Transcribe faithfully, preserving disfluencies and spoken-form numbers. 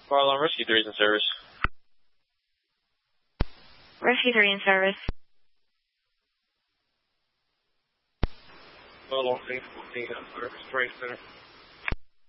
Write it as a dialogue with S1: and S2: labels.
S1: Fire alarm rescue three is in service.
S2: Rescue three in service.
S1: Fire alarm fourteen, service, Trade Center.